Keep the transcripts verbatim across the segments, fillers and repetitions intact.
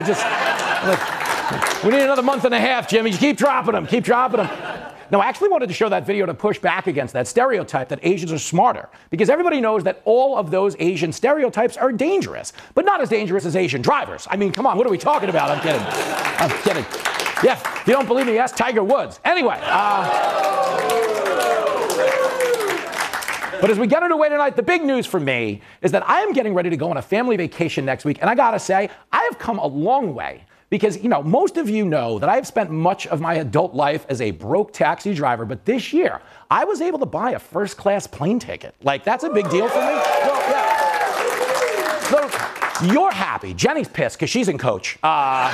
Just, like, we need another month and a half, Jimmy. Keep dropping them. Keep dropping them. No, I actually wanted to show that video to push back against that stereotype that Asians are smarter, because everybody knows that all of those Asian stereotypes are dangerous, but not as dangerous as Asian drivers. I mean, come on, what are we talking about? I'm kidding. I'm kidding. Yeah, if you don't believe me, ask Tiger Woods. Anyway, uh, but as we get underway tonight, the big news for me is that I am getting ready to go on a family vacation next week, and I gotta say, I have come a long way. Because, you know, most of you know that I've spent much of my adult life as a broke taxi driver, but this year, I was able to buy a first-class plane ticket. Like, that's a big deal for me. Well, yeah. So, you're happy. Jenny's pissed because she's in coach. Uh,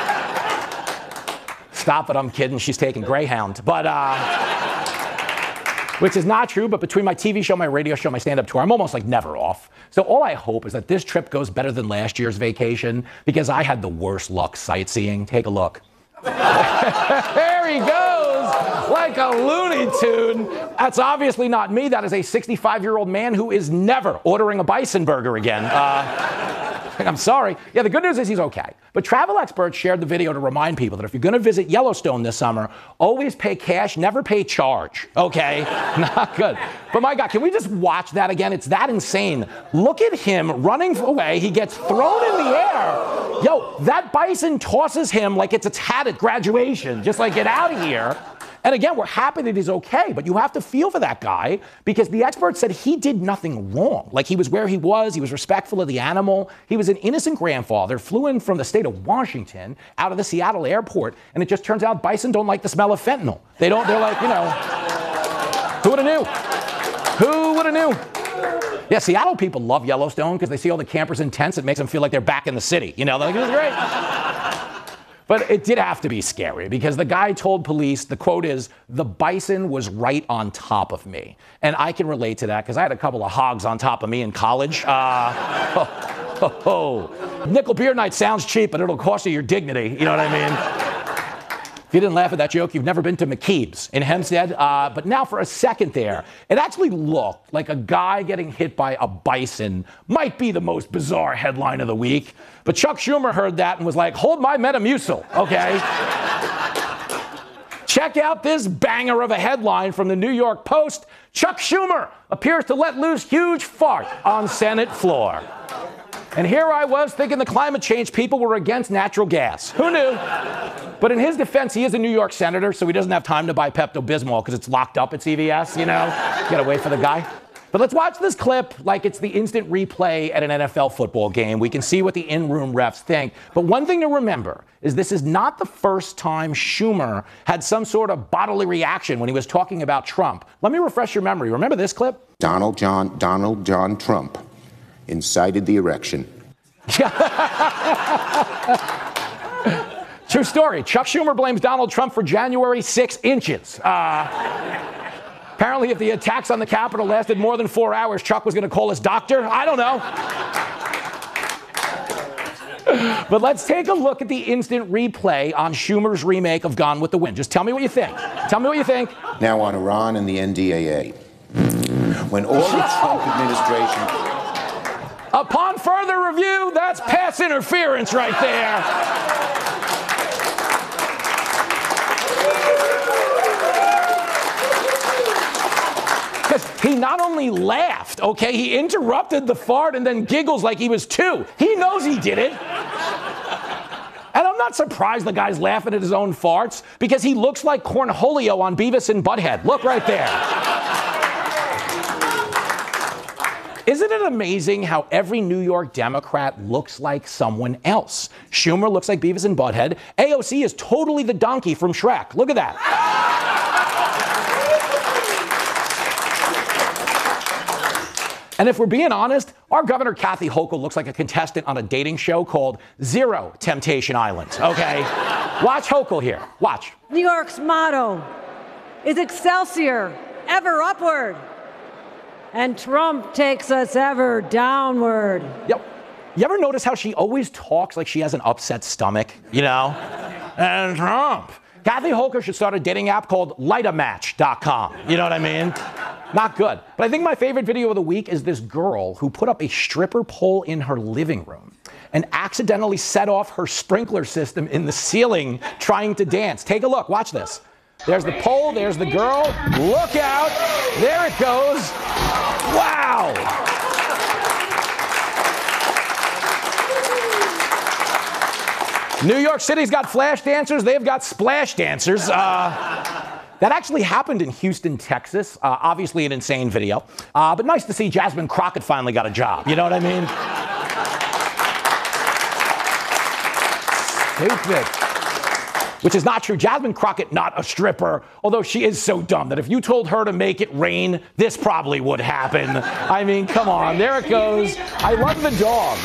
stop it, I'm kidding. She's taking Greyhound. But, uh... which is not true, but between my T V show, my radio show, my stand-up tour, I'm almost like never off. So all I hope is that this trip goes better than last year's vacation, because I had the worst luck sightseeing. Take a look. There he goes, like a Looney Tune. That's obviously not me. That is a sixty-five-year-old man who is never ordering a bison burger again. Uh, I'm sorry. Yeah, the good news is he's okay. But travel experts shared the video to remind people that if you're going to visit Yellowstone this summer, always pay cash, never pay charge. Okay? Not good. But my God, can we just watch that again? It's that insane. Look at him running away. He gets thrown in the air. Yo, that bison tosses him like it's its hat at graduation. Just like, get out of here. And again, we're happy that he's okay, but you have to feel for that guy, because the experts said he did nothing wrong. Like, he was where he was, he was respectful of the animal, he was an innocent grandfather, flew in from the state of Washington out of the Seattle airport, and it just turns out bison don't like the smell of fentanyl. They don't, they're like, you know, who would have knew? Who would have knew? Yeah, Seattle people love Yellowstone because they see all the campers in tents. It makes them feel like they're back in the city. You know, they're like, this is great. But it did have to be scary, because the guy told police, the quote is, "The bison was right on top of me." And I can relate to that, because I had a couple of hogs on top of me in college. Uh, oh, oh, oh. Nickel beer night sounds cheap, but it'll cost you your dignity. You know what I mean? If you didn't laugh at that joke, you've never been to McKeeb's in Hempstead. Uh, but now for a second there, it actually looked like a guy getting hit by a bison might be the most bizarre headline of the week. But Chuck Schumer heard that and was like, hold my Metamucil, okay? Check out this banger of a headline from the New York Post. Chuck Schumer appears to let loose huge fart on Senate floor. And here I was thinking the climate change people were against natural gas. Who knew? But in his defense, he is a New York senator, so he doesn't have time to buy Pepto-Bismol because it's locked up at C V S, you know? You gotta wait for the guy. But let's watch this clip like it's the instant replay at an N F L football game. We can see what the in-room refs think. But one thing to remember is this is not the first time Schumer had some sort of bodily reaction when he was talking about Trump. Let me refresh your memory. Remember this clip? Donald John, Donald John Trump incited the erection. True story. Chuck Schumer blames Donald Trump for January six inches. Uh, apparently, if the attacks on the Capitol lasted more than four hours, Chuck was going to call his doctor. I don't know. But let's take a look at the instant replay on Schumer's remake of Gone with the Wind. Just tell me what you think. Tell me what you think. Now on Iran and the N D A A. When all the Trump administration... Upon further review, that's pass interference right there. Because he not only laughed, okay, he interrupted the fart and then giggles like he was two. He knows he did it. And I'm not surprised the guy's laughing at his own farts, because he looks like Cornholio on Beavis and Butthead. Look right there. Isn't it amazing how every New York Democrat looks like someone else? Schumer looks like Beavis and Butthead. A O C is totally the donkey from Shrek. Look at that. And if we're being honest, our Governor Kathy Hochul looks like a contestant on a dating show called Zero Temptation Island, okay? Watch Hochul here. Watch. New York's motto is Excelsior, ever upward. And Trump takes us ever downward. Yep. You ever notice how she always talks like she has an upset stomach, you know? And Trump. Kathy Hochul should start a dating app called light a match dot com. You know what I mean? Not good. But I think my favorite video of the week is this girl who put up a stripper pole in her living room. and accidentally set off her sprinkler system in the ceiling trying to dance. Take a look. Watch this. There's the pole. There's the girl. Look out. There it goes. Wow. New York City's got flash dancers. They've got splash dancers. Uh, that actually happened in Houston, Texas. Uh, obviously an insane video. Uh, but nice to see Jasmine Crockett finally got a job. You know what I mean? Stupid. Which is not true. Jasmine Crockett, not a stripper, although she is so dumb that if you told her to make it rain, this probably would happen. I mean, come on. There it goes. I love the dog.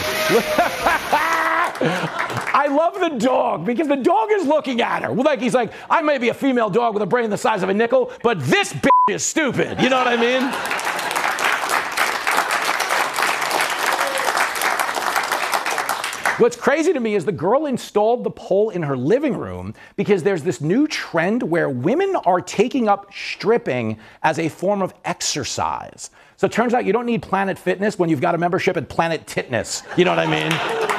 I love the dog because the dog is looking at her. Like he's like, I may be a female dog with a brain the size of a nickel, but this bitch is stupid. You know what I mean? What's crazy to me is the girl installed the pole in her living room because there's this new trend where women are taking up stripping as a form of exercise. So it turns out you don't need Planet Fitness when you've got a membership at Planet Titness. You know what I mean?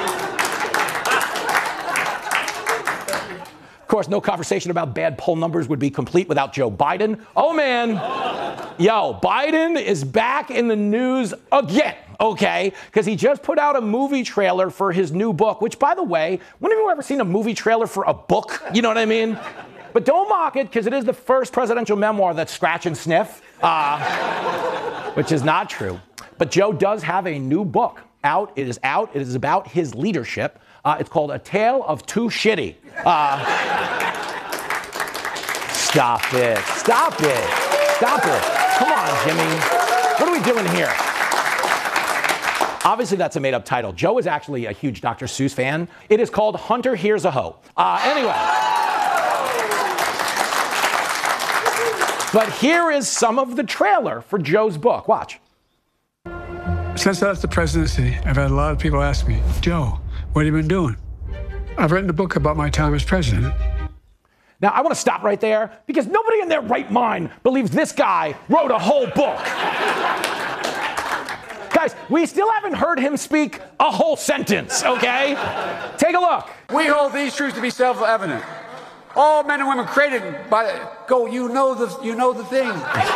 Of course, no conversation about bad poll numbers would be complete without Joe Biden. Oh, man. Yo, Biden is back in the news again, okay? Because he just put out a movie trailer for his new book, which, by the way, when have you ever seen a movie trailer for a book? You know what I mean? But don't mock it, because it is the first presidential memoir that's scratch and sniff, uh, which is not true. But Joe does have a new book out. It is out. It is about his leadership. Uh, it's called A Tale of Too Shitty. Uh, stop it. Stop it. Stop it. Come on, Jimmy. What are we doing here? Obviously, that's a made-up title. Joe is actually a huge Doctor Seuss fan. It is called Hunter Here's a Hoe. Uh, anyway. But here is some of the trailer for Joe's book. Watch. Since I left the presidency, I've had a lot of people ask me, Joe, what have you been doing? I've written a book about my time as president. Now, I want to stop right there because nobody in their right mind believes this guy wrote a whole book. Guys, we still haven't heard him speak a whole sentence, okay? Take a look. We hold these truths to be self-evident. All men and women created by the, go, you know the, you know the thing.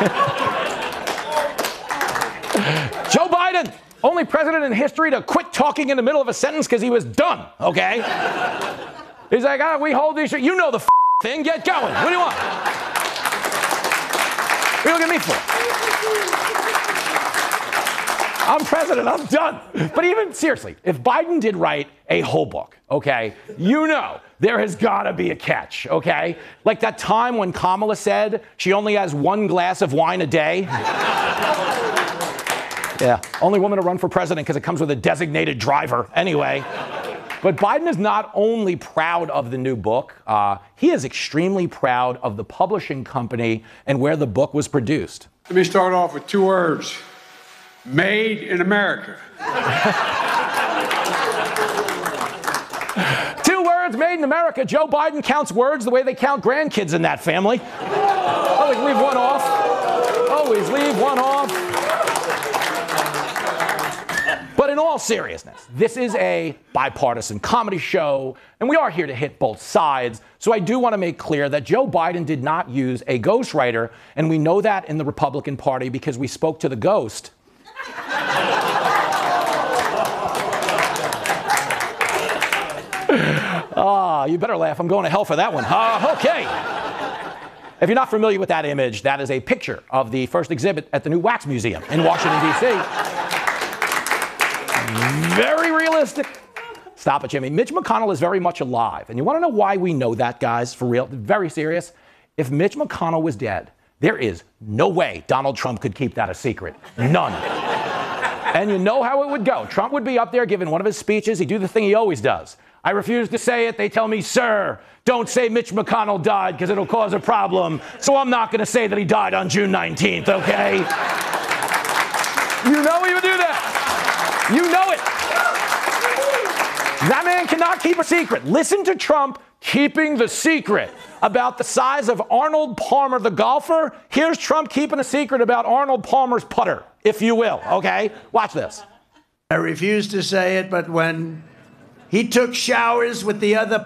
Joe Biden, only president in history to quit talking in the middle of a sentence because he was done, okay? He's like, ah, we hold these, you know the f- thing, get going. What do you want? What are you looking at me for? I'm president, I'm done. But even seriously, if Biden did write a whole book, okay, you know there has got to be a catch, okay? Like that time when Kamala said she only has one glass of wine a day. Yeah, only woman to run for president because it comes with a designated driver. Anyway. But Biden is not only proud of the new book, uh, he is extremely proud of the publishing company and where the book was produced. Let me start off with two words. Made in America. Two words, made in America. Joe Biden counts words the way they count grandkids in that family. Always leave one off. Always leave one off. But in all seriousness, this is a bipartisan comedy show, and we are here to hit both sides. So I do want to make clear that Joe Biden did not use a ghostwriter, and we know that in the Republican Party because we spoke to the ghost. Ah, oh, you better laugh. I'm going to hell for that one. Uh, okay. If you're not familiar with that image, that is a picture of the first exhibit at the new Wax Museum in Washington, D C Very realistic. Stop it, Jimmy. Mitch McConnell is very much alive. And you want to know why we know that, guys, for real? Very serious. If Mitch McConnell was dead, there is no way Donald Trump could keep that a secret. None. And you know how it would go. Trump would be up there giving one of his speeches. He'd do the thing he always does. I refuse to say it. They tell me, sir, don't say Mitch McConnell died because it'll cause a problem. So I'm not going to say that he died on June nineteenth, okay? You know he would do that. You know it. That man cannot keep a secret. Listen to Trump keeping the secret about the size of Arnold Palmer, the golfer. Here's Trump keeping a secret about Arnold Palmer's putter, if you will, okay? Watch this. I refuse to say it, but when He took showers with the other